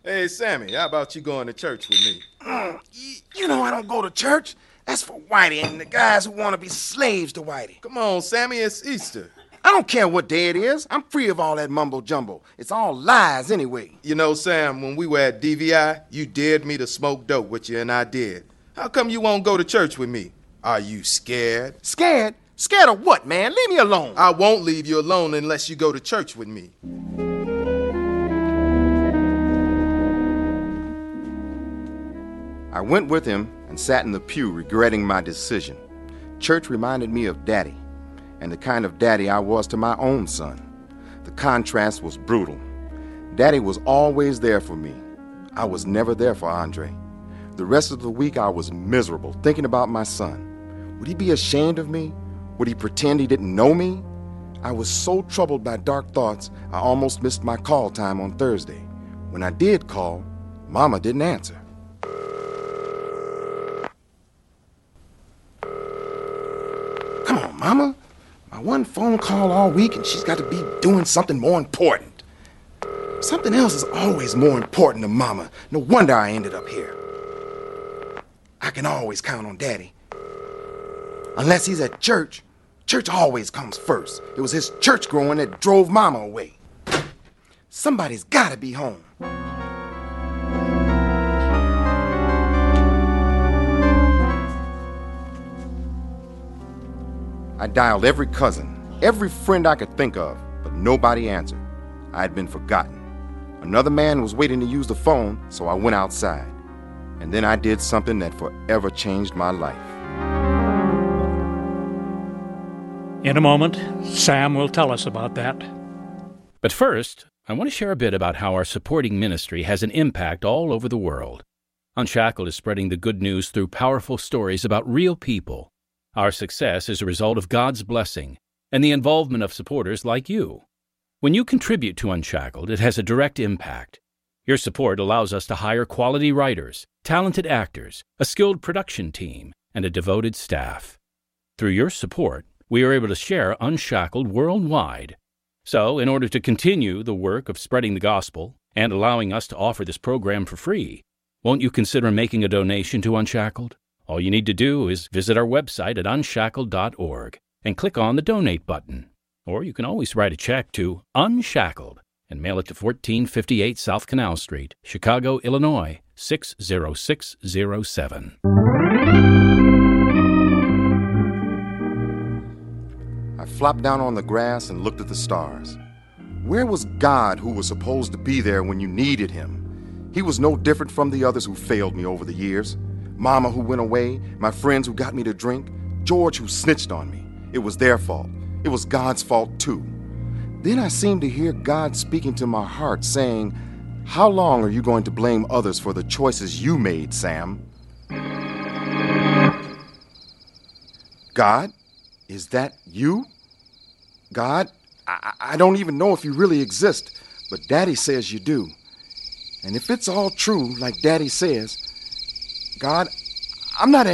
Hey, Sammy, how about you going to church with me? You know I don't go to church. That's for Whitey and the guys who want to be slaves to Whitey. Come on, Sammy, it's Easter. I don't care what day it is. I'm free of all that mumbo-jumbo. It's all lies anyway. You know, Sam, when we were at DVI, you dared me to smoke dope with you, and I did. How come you won't go to church with me? Are you scared? Scared? Scared of what, man? Leave me alone. I won't leave you alone unless you go to church with me. I went with him and sat in the pew regretting my decision. Church reminded me of Daddy, and the kind of daddy I was to my own son. The contrast was brutal. Daddy was always there for me. I was never there for Andre. The rest of the week I was miserable, thinking about my son. Would he be ashamed of me? Would he pretend he didn't know me? I was so troubled by dark thoughts, I almost missed my call time on Thursday. When I did call, Mama didn't answer. Come on, Mama. My one phone call all week and she's got to be doing something more important. Something else is always more important to Mama. No wonder I ended up here. I can always count on Daddy. Unless he's at church, church always comes first. It was his church growing that drove Mama away. Somebody's got to be home. I dialed every cousin, every friend I could think of, but nobody answered. I had been forgotten. Another man was waiting to use the phone, so I went outside. And then I did something that forever changed my life. In a moment, Sam will tell us about that. But first, I want to share a bit about how our supporting ministry has an impact all over the world. Unshackled is spreading the good news through powerful stories about real people. Our success is a result of God's blessing and the involvement of supporters like you. When you contribute to Unshackled, it has a direct impact. Your support allows us to hire quality writers, talented actors, a skilled production team, and a devoted staff. Through your support, we are able to share Unshackled worldwide. So, in order to continue the work of spreading the gospel and allowing us to offer this program for free, won't you consider making a donation to Unshackled? All you need to do is visit our website at unshackled.org and click on the Donate button. Or you can always write a check to Unshackled and mail it to 1458 South Canal Street, Chicago, Illinois, 60607. I flopped down on the grass and looked at the stars. Where was God who was supposed to be there when you needed him? He was no different from the others who failed me over the years. Mama who went away, my friends who got me to drink, George who snitched on me. It was their fault. It was God's fault too. Then I seemed to hear God speaking to my heart saying, "How long are you going to blame others for the choices you made, Sam?" God, is that you? God, I don't even know if you really exist, but Daddy says you do. And if it's all true, like Daddy says, God, I'm not